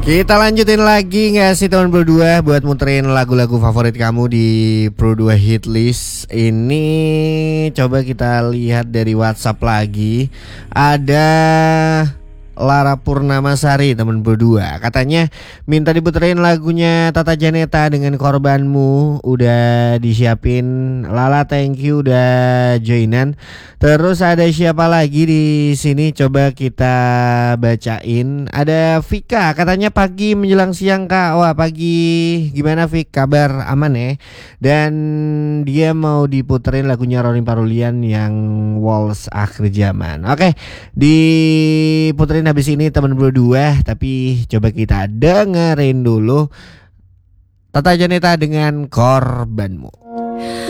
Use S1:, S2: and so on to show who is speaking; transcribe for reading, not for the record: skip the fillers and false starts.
S1: Kita lanjutin lagi nggak sih teman berdua buat muterin lagu-lagu favorit kamu di Pro 2 Hit List. Ini coba kita lihat dari WhatsApp lagi. Ada Lara Purnamasari teman berdua, katanya minta diputerin lagunya Tata Janeta dengan Korbanmu. Udah disiapin Lala, thank you udah joinan. Terus ada siapa lagi di sini, coba kita bacain. Ada Vika, katanya pagi menjelang siang kak. Wah pagi, gimana Vik, kabar aman ya? Dan dia mau diputerin lagunya Roni Parulian yang Waltz Akhir Zaman. Oke, diputerin habis ini teman berdua, tapi coba kita dengerin dulu Tata Janeta dengan Korbanmu.